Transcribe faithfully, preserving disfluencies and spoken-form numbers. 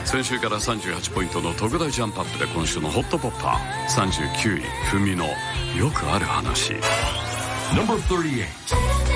先週からさんじゅうはちポイントの特大ジャンプアップで今週のホットポッパーさんじゅうきゅういふみのよくある話 ナンバーさんじゅうはち